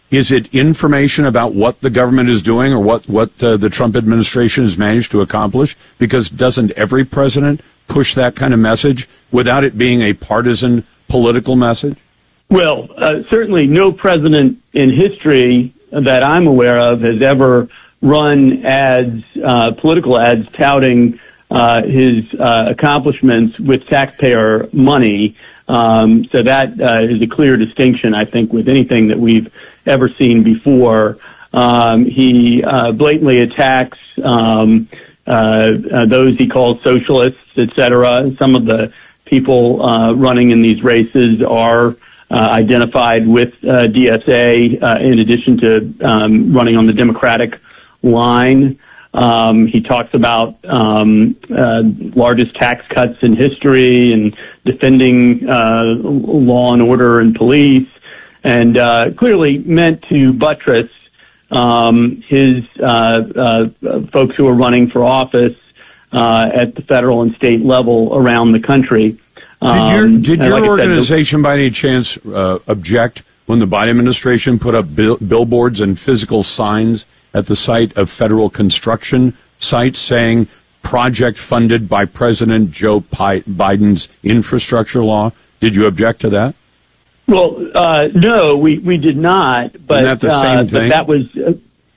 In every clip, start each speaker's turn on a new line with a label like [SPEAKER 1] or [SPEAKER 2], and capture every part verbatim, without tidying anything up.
[SPEAKER 1] Is it information about what the government is doing or what, what uh, the Trump administration has managed to accomplish? Because doesn't every president push that kind of message without it being a partisan political message?
[SPEAKER 2] Well, uh, certainly no president in history that I'm aware of has ever run ads, uh, political ads touting uh, his uh, accomplishments with taxpayer money. Um, so that uh, is a clear distinction, I think, with anything that we've ever seen before. Um, he uh, blatantly attacks um, uh, uh, those he calls socialists, et cetera. Some of the people uh, running in these races are uh, identified with uh, D S A, uh, in addition to um, running on the Democratic line. Um, he talks about um, uh, largest tax cuts in history and defending uh, law and order and police, and uh, clearly meant to buttress um, his uh, uh, folks who are running for office uh, at the federal and state level around the country.
[SPEAKER 1] Um, did your, did your like organization, said, by any chance, uh, object when the Biden administration put up bill- billboards and physical signs at the site of federal construction sites saying project funded by President Joe Pi- Biden's infrastructure law? Did you object to that?
[SPEAKER 2] Well, uh, no, we, we did not. But,
[SPEAKER 1] Isn't that the same
[SPEAKER 2] uh,
[SPEAKER 1] thing?
[SPEAKER 2] But that was uh,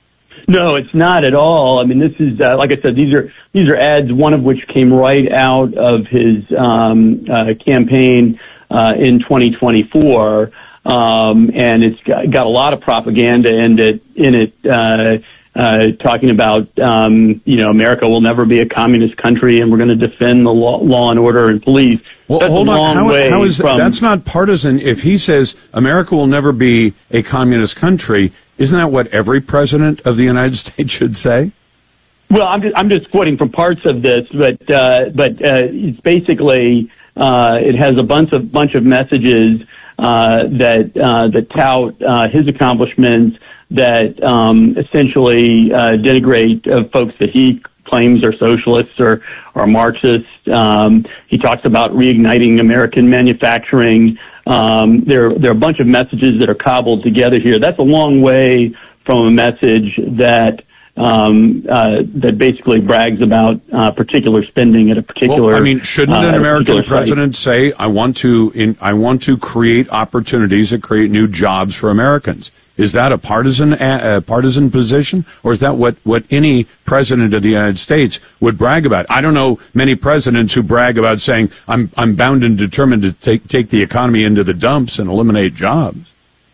[SPEAKER 2] no, it's not at all. I mean, this is uh, like I said. These are these are ads. One of which came right out of his um, uh, campaign uh, in twenty twenty-four. Um, and it's got, got a lot of propaganda in it, in it, uh, uh, talking about, um, you know, America will never be a communist country and we're going to defend the law, law and order and police.
[SPEAKER 1] Well,
[SPEAKER 2] that's
[SPEAKER 1] hold
[SPEAKER 2] a
[SPEAKER 1] on.
[SPEAKER 2] long
[SPEAKER 1] How,
[SPEAKER 2] way
[SPEAKER 1] how is
[SPEAKER 2] from,
[SPEAKER 1] that's not partisan. If he says America will never be a communist country, isn't that what every president of the United States should say?
[SPEAKER 2] Well, I'm just, I'm just quoting from parts of this, but, uh, but, uh, it's basically, uh, it has a bunch of, bunch of messages Uh, that uh, that tout uh, his accomplishments, that um, essentially uh, denigrate uh, folks that he claims are socialists or, or Marxists. Um, he talks about reigniting American manufacturing. Um, there, there are a bunch of messages that are cobbled together here. That's a long way from a message that um, uh, that basically brags about uh, particular spending at a particular.
[SPEAKER 1] Well, I mean, shouldn't
[SPEAKER 2] uh,
[SPEAKER 1] an American president
[SPEAKER 2] site.
[SPEAKER 1] say, "I want to, in, I want to create opportunities that create new jobs for Americans"? Is that a partisan, a partisan position, or is that what what any president of the United States would brag about? I don't know many presidents who brag about saying, "I'm I'm bound and determined to take take the economy into the dumps and eliminate jobs."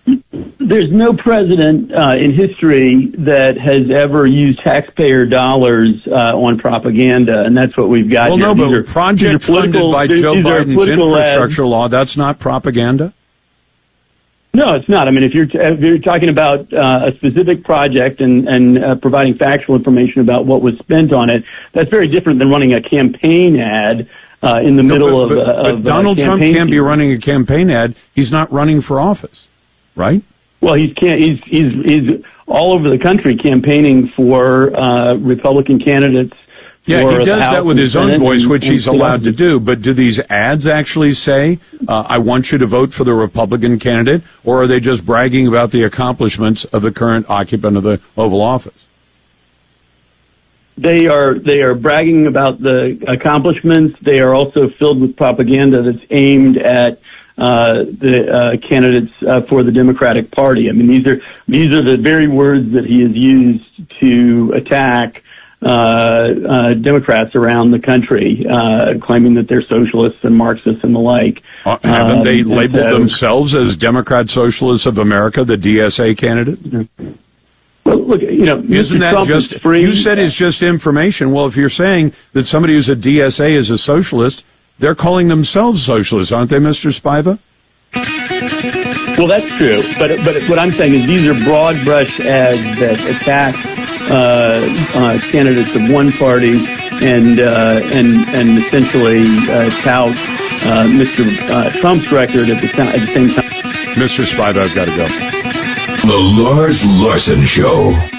[SPEAKER 2] There's no president uh, in history that has ever used taxpayer dollars uh, on propaganda, and that's what we've got
[SPEAKER 1] well,
[SPEAKER 2] here.
[SPEAKER 1] Well, no,
[SPEAKER 2] these
[SPEAKER 1] but project funded by Joe Biden's infrastructure law, that's not propaganda?
[SPEAKER 2] No, it's not. I mean, if you're, t- if you're talking about uh, a specific project and, and uh, providing factual information about what was spent on it, that's very different than running a campaign ad uh, in the
[SPEAKER 1] no,
[SPEAKER 2] middle
[SPEAKER 1] but,
[SPEAKER 2] of,
[SPEAKER 1] but,
[SPEAKER 2] uh,
[SPEAKER 1] but
[SPEAKER 2] of
[SPEAKER 1] Donald
[SPEAKER 2] uh,
[SPEAKER 1] Trump can't
[SPEAKER 2] season.
[SPEAKER 1] be running a campaign ad. He's not running for office. Right?
[SPEAKER 2] Well, he's can't. He's he's he's all over the country campaigning for uh, Republican candidates.
[SPEAKER 1] Yeah, he does that with his own voice, which he's allowed to do. But do these ads actually say, uh, "I want you to vote for the Republican candidate," or are they just bragging about the accomplishments of the current occupant of the Oval Office?
[SPEAKER 2] They are they are bragging about the accomplishments. They are also filled with propaganda that's aimed at Uh, the uh, candidates uh, for the Democratic Party. I mean, these are these are the very words that he has used to attack uh, uh, Democrats around the country, uh, claiming that they're socialists and Marxists and the like.
[SPEAKER 1] Uh, haven't they
[SPEAKER 2] um,
[SPEAKER 1] labeled
[SPEAKER 2] so,
[SPEAKER 1] themselves as Democrat Socialists of America, the D S A candidate?
[SPEAKER 2] Well, look, you know,
[SPEAKER 1] Isn't
[SPEAKER 2] Mister
[SPEAKER 1] that
[SPEAKER 2] Trump
[SPEAKER 1] just?
[SPEAKER 2] is free.
[SPEAKER 1] You said it's just information. Well, if you're saying that somebody who's a D S A is a socialist, they're calling themselves socialists, aren't they, Mister Spiva?
[SPEAKER 2] Well, that's true. But but what I'm saying is these are broad brush ads that attack uh, uh, candidates of one party and uh, and and essentially uh, tout uh, Mister Uh, Trump's record at the, at the same time.
[SPEAKER 1] Mister Spiva, I've got to go.
[SPEAKER 3] The Lars Larson Show.